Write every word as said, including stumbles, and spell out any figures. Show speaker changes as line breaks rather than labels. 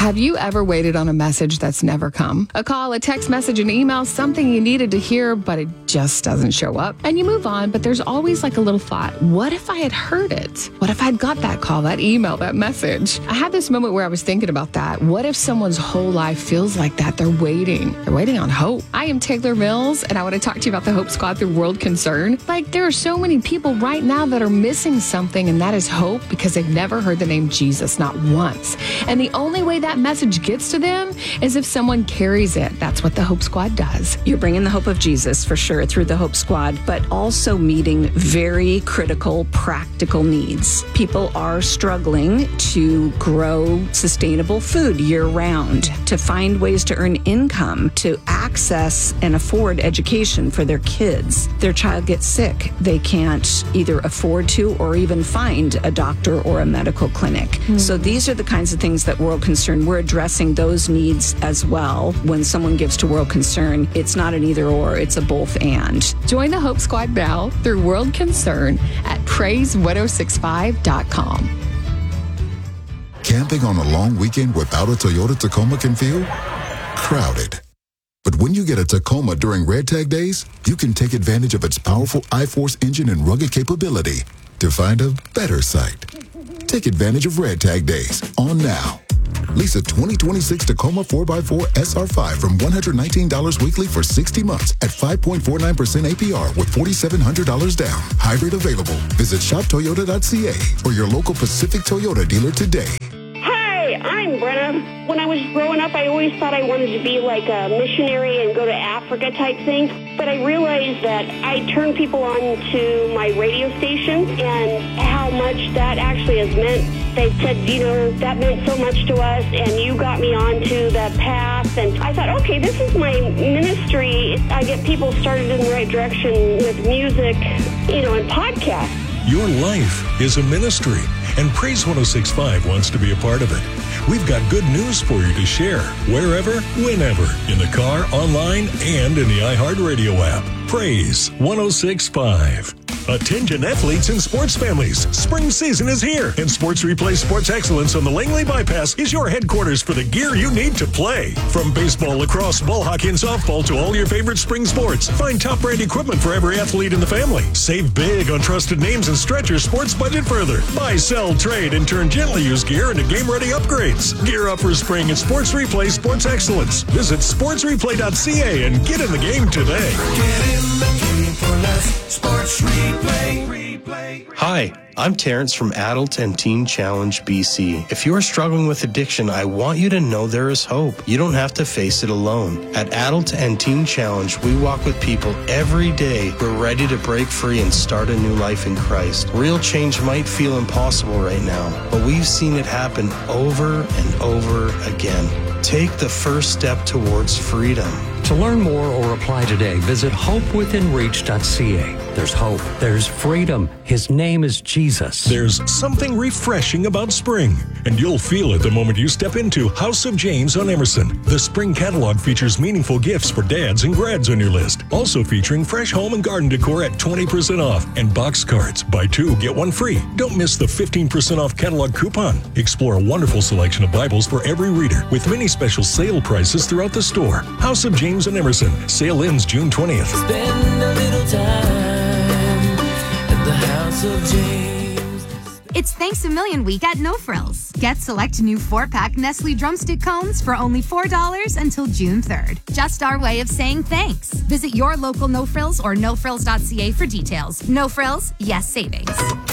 Have you ever waited on a message that's never come? A call, a text message, an email, something you needed to hear, but it just doesn't show up. And you move on, but there's always like a little thought, what if I had heard it? What if I had got that call, that email, that message? I had this moment where I was thinking about that. What if someone's whole life feels like that? They're waiting. They're waiting on hope. I am Taylor Mills, and I want to talk to you about the Hope Squad through World Concern. Like, there are so many people right now that are missing something, and that is hope, because they've never heard the name Jesus, not once. And the only way that message gets to them is if someone carries it. That's what the Hope Squad does.
You're bringing the hope of Jesus for sure through the Hope Squad, but also meeting very critical, practical needs. People are struggling to grow sustainable food year round, to find ways to earn income, to access and afford education for their kids. Their child gets sick. They can't either afford to or even find a doctor or a medical clinic. Mm. So these are the kinds of things that World Concern, we're addressing those needs as well. When someone gives to World Concern, it's not an either or, it's a both and.
Join the Hope Squad now through World Concern at praise ten sixty-five dot com.
Camping on a long weekend without a Toyota Tacoma can feel crowded. But when you get a Tacoma during Red Tag Days, you can take advantage of its powerful iForce engine and rugged capability to find a better site. Take advantage of Red Tag Days on now. Lease a twenty twenty-six Tacoma four by four S R five from one hundred nineteen dollars weekly for sixty months at five point four nine percent A P R with four thousand seven hundred dollars down. Hybrid available. Visit shop toyota dot c a or your local Pacific Toyota dealer today.
Hi, I'm Brenna. When I was growing up, I always thought I wanted to be like a missionary and go to Africa type thing. But I realized that I turned people on to my radio station and how much that actually has meant. They said, you know, that meant so much to us, and you got me onto the path. And I thought, okay, this is my ministry. I get people started in the right direction with music, you know, and podcasts.
Your life is a ministry, and Praise ten sixty-five wants to be a part of it. We've got good news for you to share wherever, whenever, in the car, online, and in the iHeartRadio app. Praise ten sixty-five. Attention athletes and sports families. Spring season is here, and Sports Replay Sports Excellence on the Langley Bypass is your headquarters for the gear you need to play. From baseball, lacrosse, ball hockey, and softball to all your favorite spring sports, find top brand equipment for every athlete in the family. Save big on trusted names and stretch your sports budget further. Buy, sell, trade, and turn gently used gear into game-ready upgrades. Gear up for spring at Sports Replay Sports Excellence. Visit sports replay dot c a and get in the game today.
Get in the game for less. Sports Replay.
Hi, I'm Terrence from Adult and Teen Challenge B C. If you are struggling with addiction, I want you to know there is hope. You don't have to face it alone. At Adult and Teen Challenge, we walk with people every day who are ready to break free and start a new life in Christ. Real change might feel impossible right now, but we've seen it happen over and over again. Take the first step towards freedom.
To learn more or apply today, visit hope within reach dot c a. There's hope. There's freedom. His name is Jesus.
There's something refreshing about spring, and you'll feel it the moment you step into House of James on Emerson. The spring catalog features meaningful gifts for dads and grads on your list. Also featuring fresh home and garden decor at twenty percent off and box cards. Buy two, get one free. Don't miss the fifteen percent off catalog coupon. Explore a wonderful selection of Bibles for every reader with many special sale prices throughout the store. House of James and Emerson. Sale ends June twentieth.
Spend a little time at the House of James.
It's Thanks a Million Week at No Frills. Get select new four-pack Nestle Drumstick Cones for only four dollars until June third. Just our way of saying thanks. Visit your local No Frills or no frills dot c a for details. No Frills, yes savings.